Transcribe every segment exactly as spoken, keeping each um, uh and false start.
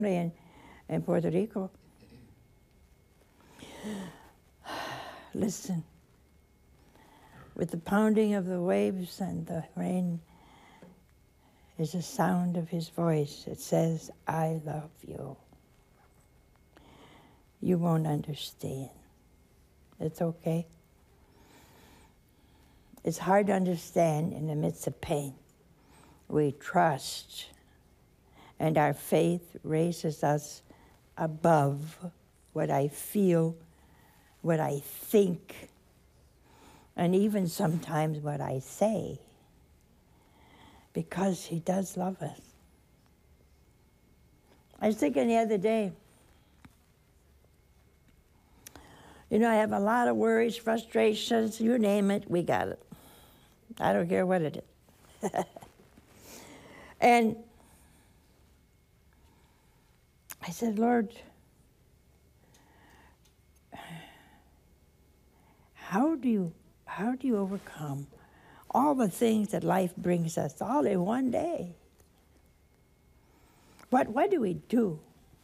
in, in Puerto Rico. Listen, with the pounding of the waves and the rain is the sound of his voice. It says, I love you. You won't understand. It's okay. It's hard to understand in the midst of pain. We trust, and our faith raises us above what I feel, what I think, and even sometimes what I say, because he does love us. I was thinking the other day, you know, I have a lot of worries, frustrations, you name it, we got it. I don't care what it is. And I said, Lord, how do you, how do you overcome all the things that life brings us all in one day? What, what do we do?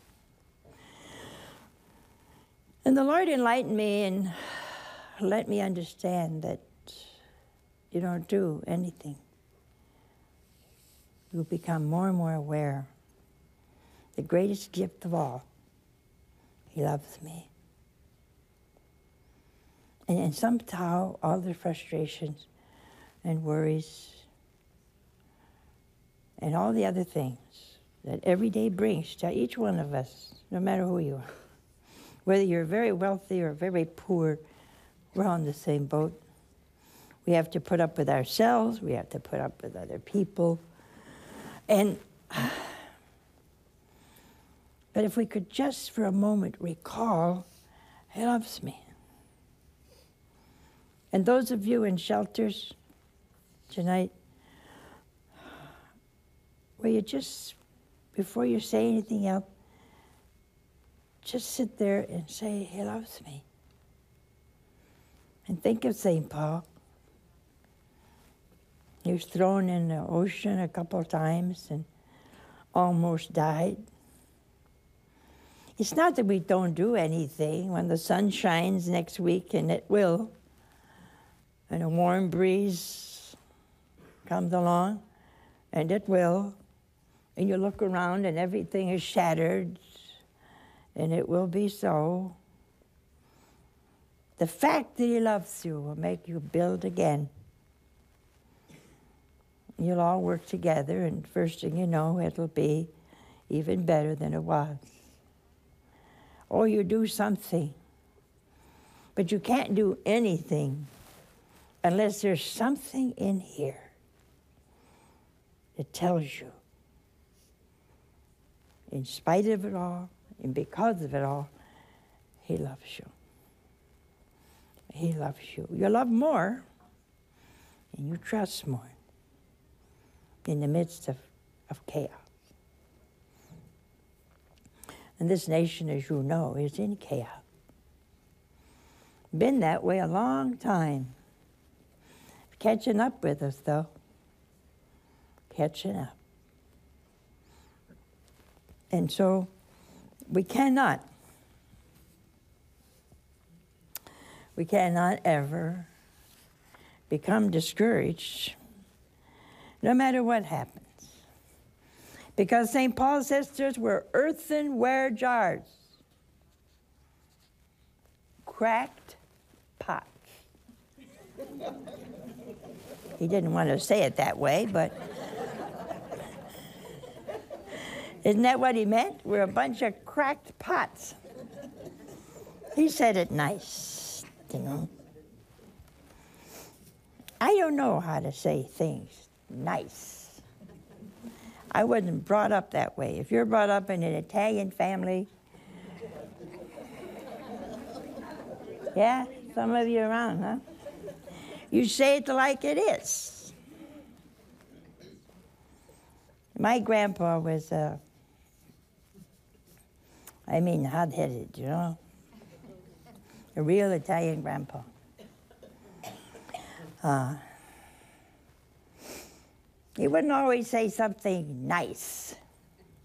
And the Lord enlightened me and let me understand that you don't do anything. You become more and more aware. The greatest gift of all, he loves me. And, and somehow all the frustrations and worries and all the other things that every day brings to each one of us, no matter who you are, whether you're very wealthy or very poor, we're all in the same boat. We have to put up with ourselves. We have to put up with other people. And, but if we could just for a moment recall, he loves me. And those of you in shelters tonight, where you just, before you say anything else, just sit there and say, he loves me. And think of Saint Paul. He was thrown in the ocean a couple of times and almost died. It's not that we don't do anything. When the sun shines next week, and it will, and a warm breeze comes along, and it will, and you look around and everything is shattered, and it will be so. The fact that he loves you will make you build again. You'll all work together, and first thing you know, it'll be even better than it was. Or you do something. But you can't do anything unless there's something in here that tells you, in spite of it all, and because of it all, he loves you. He loves you. You love more, and you trust more in the midst of, of chaos. And this nation, as you know, is in chaos. Been that way a long time. Catching up with us, though. Catching up. And so we cannot, we cannot ever become discouraged no matter what happens. Because Saint Paul says to us, we're earthenware jars, cracked pots. He didn't want to say it that way, but isn't that what he meant? We're a bunch of cracked pots. He said it nice, you know. I don't know how to say things nice. I wasn't brought up that way. If you're brought up in an Italian family, yeah, some of you around, huh? You say it like it is. My grandpa was, uh, I mean, hot-headed, you know? A real Italian grandpa. Uh, he wouldn't always say something nice.